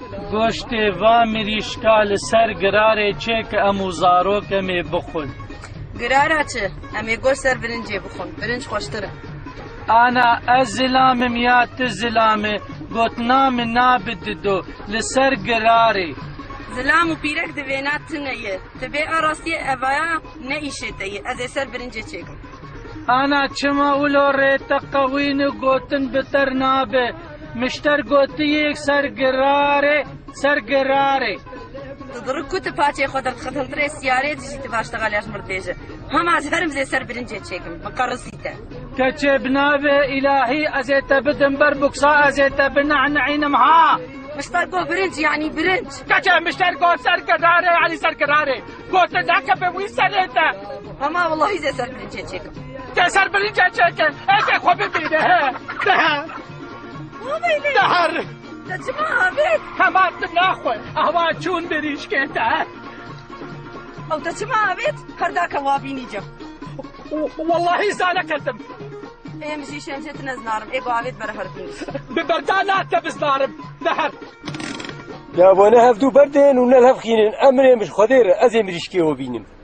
گۆشتێ وا مریشکا لەسەر گرارێ چێ کە ئەموو زارۆکەمێ بخۆن. گرارە چ؟ ئەمێ گۆشت سەر برنجێ بخۆن، برنج خۆشترە. ئانا ئەس زلامم یا ت زلامێ گوتنا من نابددۆ لەسەر گرارێ. زلام و پیرەک دەوێنات تنەیە، دەبێ ئاڕاستیە ئەڤایە نەئیشێتەیە، ئەزێ سەر برنجێ چێکم. ئانا چما ولۆ ڕێتە قەوین و گوتن بتەر نابێ، مشتەر گوتیەک سەر گرارێ سەر گرارێ. دڕک کوتە پاچێ خۆ دەرخەتەنترێ سیارێ دژیتە باشتەغا لەژ مردێژە. هەماز هەرم زێ سەر برنجێ چێکم، بقەڕسیتە. کەچێ بنابێ ئیلاهی ئەزێتە بدم بەر بوکسا ئەزێتە بنەعنەعینم ها. مشتەر گۆ برنج یعنی برنج. کەچێ مشتەر گۆ سەر گرارێ علی سەر گرارێ. گۆتە داکە بەوی سەرێتە. هەما وەڵڵاهی زێ سەر برنجێ چێکم. کە سەر برنجێ چێکن، ئەزێ خۆ ببینە هە. دەهەر. دەچما هەبێت. هەماتم ناخۆی، ئەوا چوون بریشکێتە. ئەو دەچما هەبێت، هەرداکە وابینی جەم. واللهی زانەکەتم. ئێمەژی شێنجێت نەزنارم، ئێگۆ ئاوێت بەرە هەربین. ببەردا ناتە بزنارم، دەهەر. یا بۆنە هەفتوو بەردێن و نەل هەفخینن ئەمرێ مش خۆدێرە ئەزێ مریشکێوە بینم.